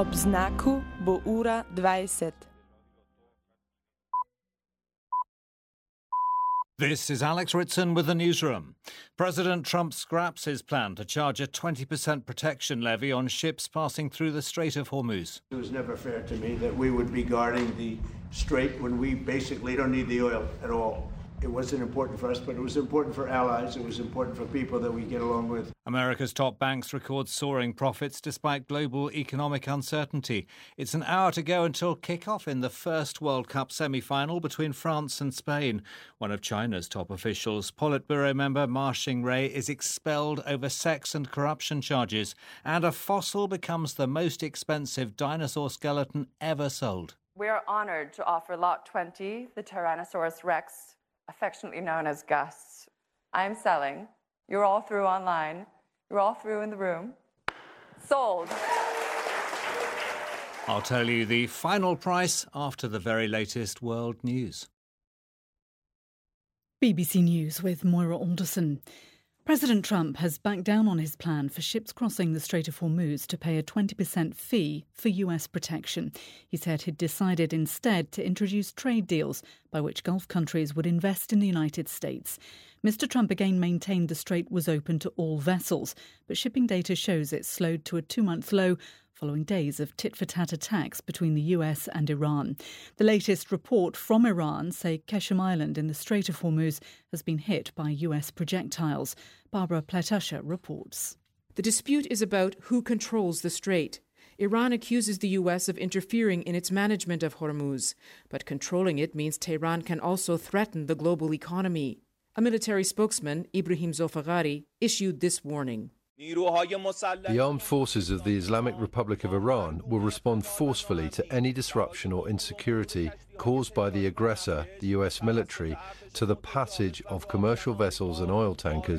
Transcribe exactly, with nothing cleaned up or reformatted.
Ob znaku bo ura dvajset. This is Alex Ritson with the newsroom. President Trump scraps his plan to charge a twenty percent protection levy on ships passing through the Strait of Hormuz. It was never fair to me that we would be guarding the strait when we basically don't need the oil at all. It wasn't important for us, but it was important for allies. It was important for people that we get along with. America's top banks record soaring profits despite global economic uncertainty. It's an hour to go until kick-off in the first World Cup semi-final between France and Spain. One of China's top officials, Politburo member Ma Xingrui, is expelled over sex and corruption charges. And a fossil becomes the most expensive dinosaur skeleton ever sold. We are honoured to offer Lot twenty, the Tyrannosaurus Rex, affectionately known as Gus. I'm selling. You're all through online. You're all through in the room. Sold. I'll tell you the final price after the very latest world news. B B C News with Moira Alderson. President Trump has backed down on his plan for ships crossing the Strait of Hormuz to pay a twenty percent fee for U S protection. He said he'd decided instead to introduce trade deals by which Gulf countries would invest in the United States. Mister Trump again maintained the strait was open to all vessels, but shipping data shows it slowed to a two-month low following days of tit-for-tat attacks between the U S and Iran. The latest report from Iran say Qeshm Island in the Strait of Hormuz has been hit by U S projectiles. Barbara Pletusha reports. The dispute is about who controls the strait. Iran accuses the U S of interfering in its management of Hormuz, but controlling it means Tehran can also threaten the global economy. A military spokesman, Ibrahim Zofaghari, issued this warning. The armed forces of the Islamic Republic of Iran will respond forcefully to any disruption or insecurity caused by the aggressor, the U S military, to the passage of commercial vessels and oil tankers